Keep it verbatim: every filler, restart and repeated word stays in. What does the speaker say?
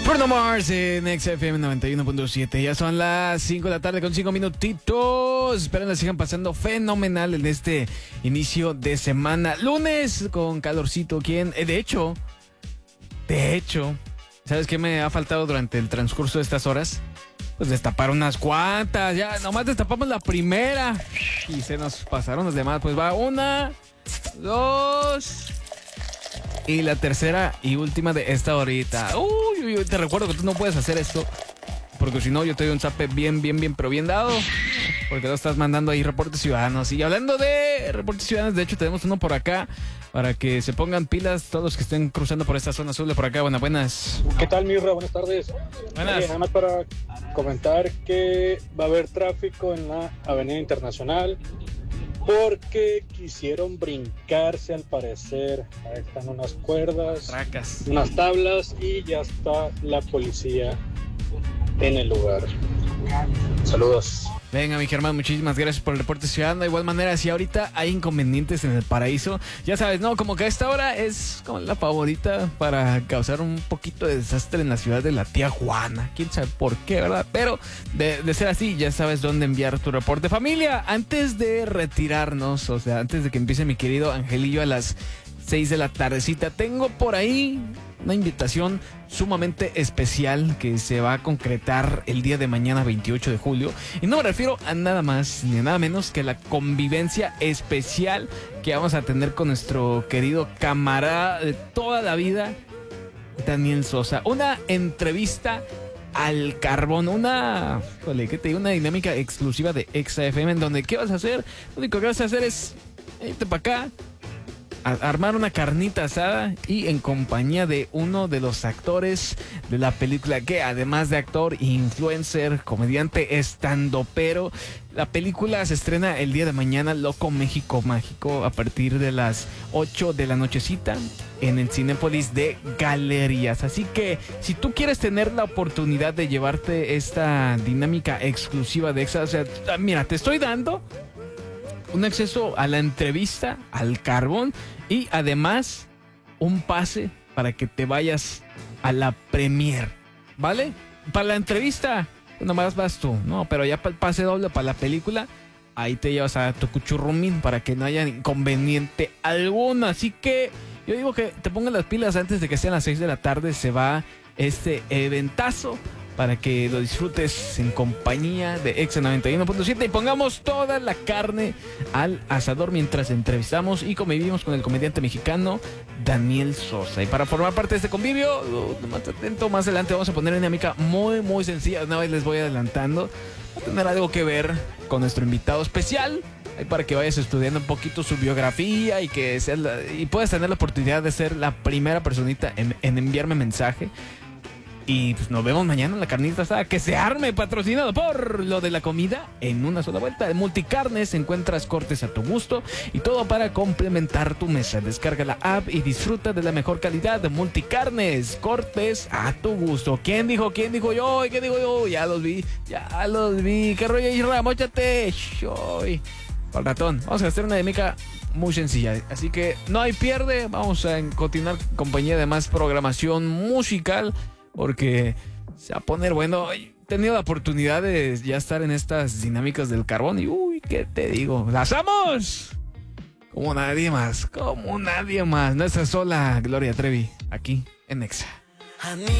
Bruno Mars en X F M noventa y uno punto siete. Ya son las cinco de la tarde con cinco minutitos. Espero que la sigan pasando fenomenal en este inicio de semana. Lunes con calorcito. ¿Quién? Eh, de hecho, de hecho, ¿sabes qué me ha faltado durante el transcurso de estas horas? Pues destapar unas cuantas. Ya, nomás destapamos la primera y se nos pasaron las demás. Pues va una, dos... y la tercera y última de esta horita. Uy, uy, uy, te recuerdo que tú no puedes hacer esto, porque si no yo te doy un zape bien, bien, bien, pero bien dado. Porque lo estás mandando ahí reportes ciudadanos. Y hablando de reportes ciudadanos, de hecho tenemos uno por acá para que se pongan pilas todos los que estén cruzando por esta zona azul de por acá. Buenas, buenas. ¿Qué tal, Mirra? Buenas tardes. Buenas. Oye, nada más para comentar que va a haber tráfico en la Avenida Internacional porque quisieron brincarse, al parecer. Ahí están unas cuerdas, Tracas. unas tablas y ya está la policía en el lugar. Saludos. Venga, mi Germán, muchísimas gracias por el reporte ciudadano. De igual manera, si ahorita hay inconvenientes en el paraíso, ya sabes, ¿no? Como que a esta hora es como la favorita para causar un poquito de desastre en la ciudad de la tía Juana. Quién sabe por qué, ¿verdad? Pero de, de ser así, ya sabes dónde enviar tu reporte. Familia, antes de retirarnos, o sea, antes de que empiece mi querido Angelillo a las seis de la tardecita, tengo por ahí una invitación sumamente especial que se va a concretar el día de mañana veintiocho de julio. Y no me refiero a nada más ni a nada menos que la convivencia especial que vamos a tener con nuestro querido camarada de toda la vida, Daniel Sosa. Una entrevista al carbón, una, jole, ¿qué te digo? Una dinámica exclusiva de X F M en donde ¿qué vas a hacer? Lo único que vas a hacer es irte para acá, armar una carnita asada y en compañía de uno de los actores de la película, que además de actor, influencer, comediante, estandopero. La película se estrena el día de mañana, Loco México Mágico, a partir de las ocho de la nochecita en el Cinépolis de Galerías. Así que si tú quieres tener la oportunidad de llevarte esta dinámica exclusiva de Exa, o sea, mira, te estoy dando un acceso a la entrevista al carbón y además un pase para que te vayas a la premier, ¿vale? Para la entrevista nomás vas tú, ¿no? Pero ya para el pase doble, para la película, ahí te llevas a tu cuchurrumín para que no haya inconveniente alguno. Así que yo digo que te pongas las pilas antes de que sean las seis de la tarde. Se va este eventazo para que lo disfrutes en compañía de Exa noventa y uno punto siete y pongamos toda la carne al asador mientras entrevistamos y convivimos con el comediante mexicano Daniel Sosa. Y para formar parte de este convivio, uh, más atento, más adelante vamos a poner una dinámica muy, muy sencilla. Una vez les voy adelantando, va a tener algo que ver con nuestro invitado especial, ahí para que vayas estudiando un poquito su biografía y que seas la, y puedas tener la oportunidad de ser la primera personita en, en enviarme mensaje. Y pues nos vemos mañana en la carnita asada que se arme, patrocinado por lo de la comida en una sola vuelta. En Multicarnes encuentras cortes a tu gusto y todo para complementar tu mesa. Descarga la app y disfruta de la mejor calidad de Multicarnes, cortes a tu gusto. ¿Quién dijo? ¿Quién dijo yo? ¿Quién dijo yo? Ya los vi, ya los vi. ¿Qué rollo, Isra? Móchate. Shoy. Al ratón. Vamos a hacer una dinámica muy sencilla, así que no hay pierde. Vamos a continuar en compañía de más programación musical, porque se va a poner bueno. He tenido la oportunidad de ya estar en estas dinámicas del carbón y uy, ¿qué te digo? ¡Las amos! Como nadie más, como nadie más. Nuestra sola Gloria Trevi, aquí en Exa.